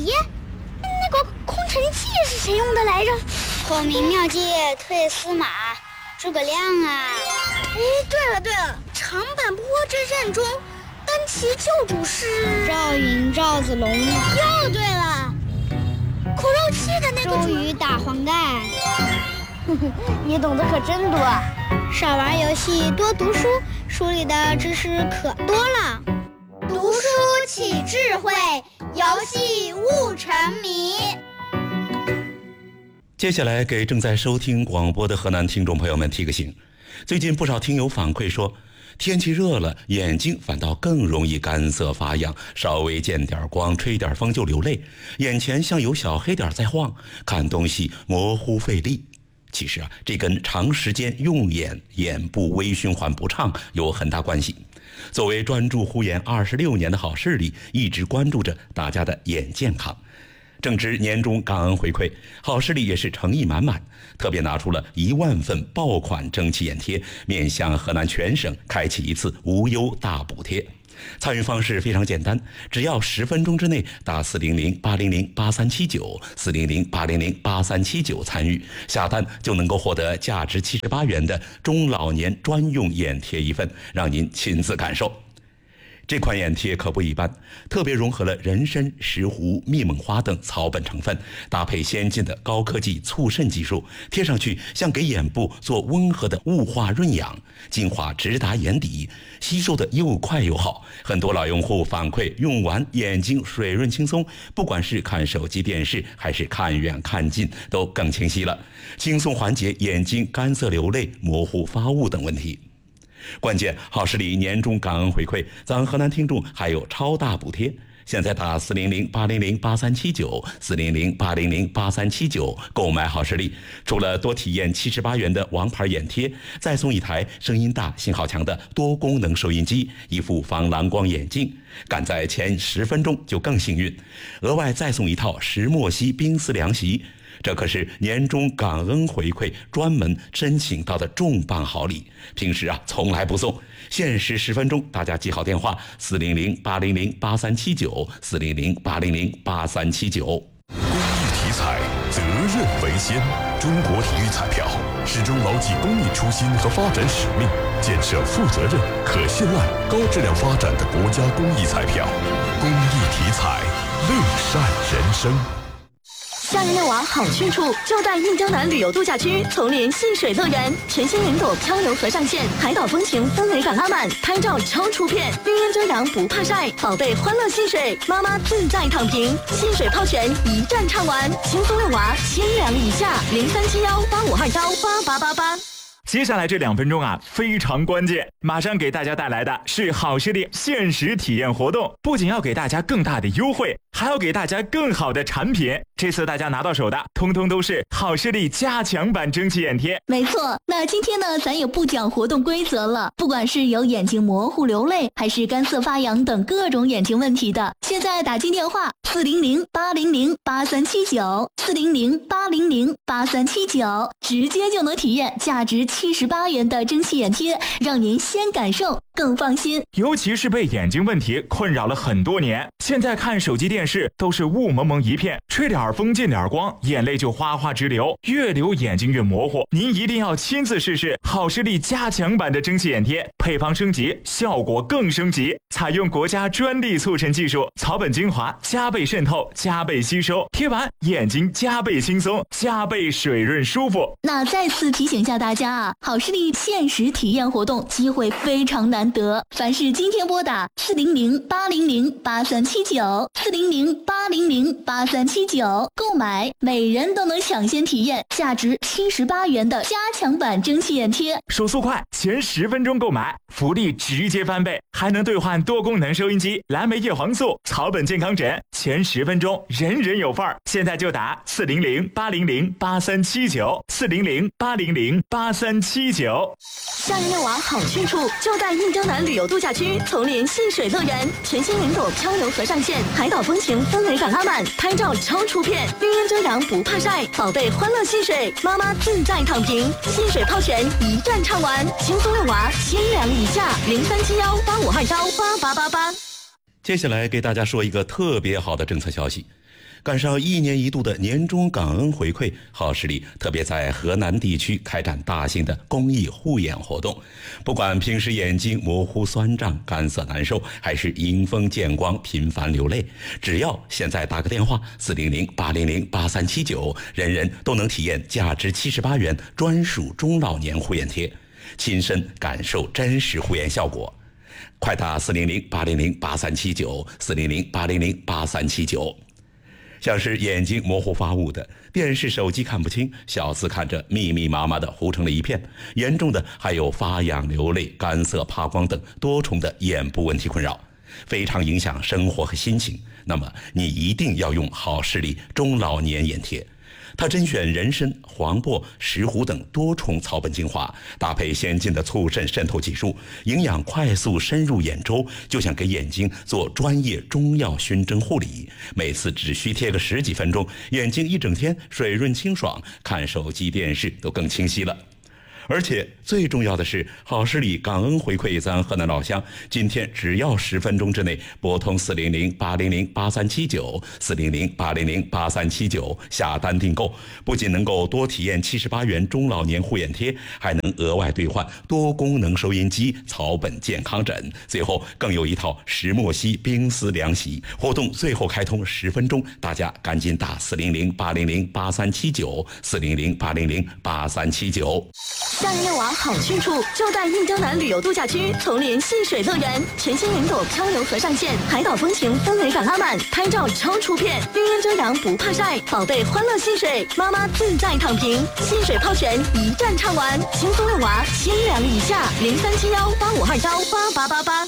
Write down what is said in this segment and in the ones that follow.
题？那个空城计是谁用的来着？ 孔明妙计退司马，诸葛亮啊！ 对了，长坂坡之战中，单骑救主是赵云、赵子龙。 又对了，苦肉计的那个周瑜打黄盖。 你懂得可真多。 少玩游戏，多读书，书里的知识可多了。 读书起智慧，游戏悟沉迷。 接下来给正在收听广播的河南听众朋友们提个醒，最近不少听友反馈说，天气热了，眼睛反倒更容易干涩发痒，稍微见点光，吹点风就流泪，眼前像有小黑点在晃，看东西模糊费力。其实这跟长时间用眼部微循环不畅有很大关系。作为专注护眼26年的好视力，一直关注着大家的眼健康。正值年终感恩回馈，好视力也是诚意满满，特别拿出了1万份爆款蒸汽眼贴，面向河南全省开启一次无忧大补贴。参与方式非常简单，只要10分钟之内打400-800-8379，400-800-8379参与下单，就能够获得价值78元的中老年专用眼贴一份，让您亲自感受。这款眼贴可不一般，特别融合了人参、石斛、蜜蒙花等草本成分，搭配先进的高科技促渗技术，贴上去像给眼部做温和的雾化润养，精华直达眼底，吸收的又快又好。很多老用户反馈用完眼睛水润轻松，不管是看手机电视还是看远看近都更清晰了，轻松缓解眼睛干涩流泪、模糊发雾等问题。关键好视力年终感恩回馈，咱河南听众还有超大补贴，现在打400-800-8379，400-800-8379购买好视力，除了多体验78元的王牌眼贴，再送一台声音大、信号强的多功能收音机，一副防蓝光眼镜，赶在前10分钟就更幸运，额外再送一套石墨烯冰丝凉席。这可是年终感恩回馈专门申请到的重磅好礼，平时从来不送，限时10分钟，大家记好电话400-800-8379，400-800-8379。 公益题材，责任为先。中国体育彩票始终牢记公益初心和发展使命，建设负责任、可信赖、高质量发展的国家公益彩票。公益题材，乐善人生。 夏日夜玩好去处，就在印江南旅游度假区丛林戏水乐园，全新云朵漂流河上线，海岛风情氛围感拉满，拍照超出片，绿烟遮阳不怕晒，宝贝欢乐戏水，妈妈自在躺平，戏水泡泉一站唱完，轻松遛娃千两以下，037185218888。 接下来这2分钟非常关键，马上给大家带来的是好视力限时体验活动，不仅要给大家更大的优惠，还要给大家更好的产品。这次大家拿到手的通通都是好视力加强版蒸汽眼贴。 没错，那今天呢，咱也不讲活动规则了，不管是有眼睛模糊流泪，还是干涩发痒等各种眼睛问题的，现在打进电话400-800-8379，400-800-8379，直接就能体验价值78元的蒸汽眼贴，让您先感受更放心。 尤其是被眼睛问题困扰了很多年，现在看手机电视都是雾蒙蒙一片，吹点风进点光，眼泪就哗哗直流，越流眼睛越模糊。您一定要亲自试试好视力加强版的蒸汽眼贴，配方升级，效果更升级，采用国家专利促渗技术，草本精华加倍渗透，加倍吸收，贴完眼睛加倍轻松，加倍水润舒服。 那再次提醒一下大家好视力限时体验活动机会非常难得，凡是今天拨打400-800-8379，400-800-8379购买，每人都能抢先体验价值78元的加强版蒸汽眼贴。 手速快，前10分钟购买，福利直接翻倍，还能兑换多功能收音机、蓝莓叶黄素、草本健康枕，前10分钟人人有份儿。现在就打400-800-8379，400-800-8379。 夏日夜玩好去处，就在印江南旅游度假区丛林戏水乐园，全新云朵漂流河上线，海岛风情氛围感拉满，拍照超出片，绿烟遮阳不怕晒，宝贝欢乐戏水，妈妈自在躺平，戏水泡泉一站唱完，轻松遛娃千两以下，037185218888。 接下来给大家说一个特别好的政策消息， 赶上1年1度的年终感恩回馈，好视力特别在河南地区开展大型的公益护眼活动。不管平时眼睛模糊酸胀、干涩难受，还是迎风见光频繁流泪，只要现在打个电话400-800-8379，人人都能体验价值78元专属中老年护眼贴，亲身感受真实护眼效果。快打400-800-8379 400-800-8379。像是眼睛模糊发雾的，电视手机看不清，小字看着密密麻麻的糊成了一片，严重的还有发痒流泪、干涩怕光等多重的眼部问题困扰，非常影响生活和心情。那么你一定要用好视力中老年眼贴。它甄选人参、黄柏、石斛等多重草本精华，搭配先进的促渗渗透技术，营养快速深入眼周，就像给眼睛做专业中药熏蒸护理。每次只需贴个10几分钟，眼睛一整天水润清爽，看手机电视都更清晰了。而且最重要的是，好视力感恩回馈咱河南老乡，今天只要10分钟之内拨通400-800-8379 400-800-8379下单订购，不仅能够多体验78元中老年护眼贴，还能额外兑换多功能收音机、草本健康枕，最后更有一套石墨烯冰丝凉席。活动最后开通10分钟，大家赶紧打400-800-8379 400-800-8379。 夏日娃好去处就在印江南旅游度假区丛林戏水乐园，全新云朵漂流河上线，海岛风情氛围感拉满，拍照超出片，绿烟遮阳不怕晒，宝贝欢乐戏水，妈妈自在躺平，戏水泡泉一站唱完，轻松的娃清凉一下，037185298888。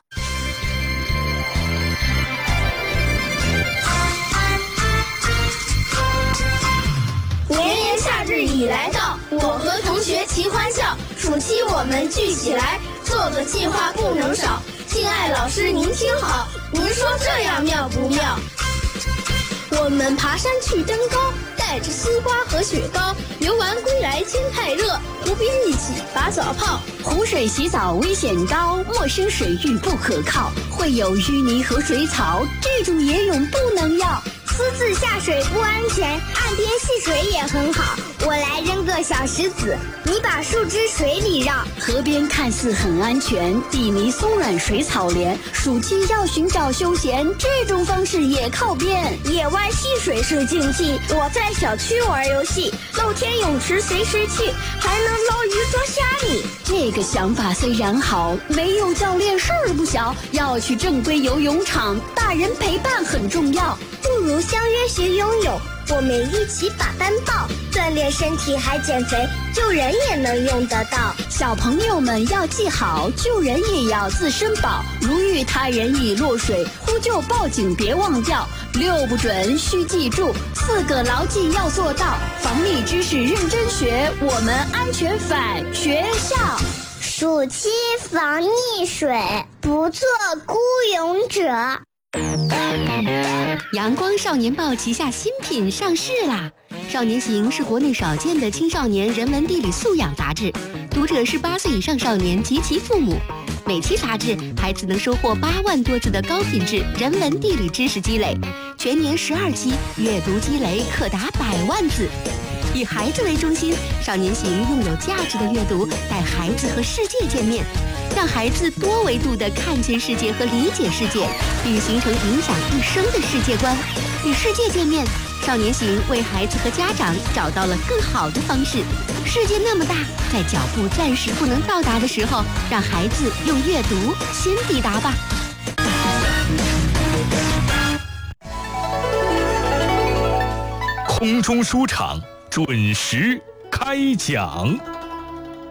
炎炎夏日已来到，我和同学齐欢笑。暑期我们聚起来，做个计划不能少。敬爱老师您听好，您说这样妙不妙？我们爬山去登高，带着西瓜和雪糕，游玩归来天太热，湖边一起把澡泡。 湖水洗澡危险高，陌生水域不可靠，会有淤泥和水草，这种野泳不能要。 私自下水不安全，岸边戏水也很好。我来扔个小石子，你把树枝水里绕。 河边看似很安全，地泥松软水草连，暑期要寻找休闲，这种方式也靠边。 野外戏水是竞技，我在小区玩游戏，露天泳池随时去，还能捞鱼捉虾米。 这个想法虽然好，没有教练事儿不小，要去正规游泳场，大人陪伴很重要。 不如相约学游泳，我们一起把单抱，锻炼身体还减肥，救人也能用得到。 小朋友们要记好，救人也要自身保。如遇他人已落水，呼救报警别忘掉。6不准需记住，4个牢记要做到。防溺知识认真学，我们安全返学校。 暑期防溺水，不做孤勇者。 阳光少年报旗下新品上市啦！少年行是国内少见的青少年人文地理素养杂志，读者是8岁以上少年及其父母。每期杂志，孩子能收获8万多字的高品质人文地理知识积累，全年12期，阅读积累可达100万字。以孩子为中心，少年行用有价值的阅读带孩子和世界见面，让孩子多维度地看见世界和理解世界，并形成影响一生的世界观。与世界见面，少年行为孩子和家长找到了更好的方式。世界那么大，在脚步暂时不能到达的时候，让孩子用阅读先抵达吧。 空中书场准时开讲。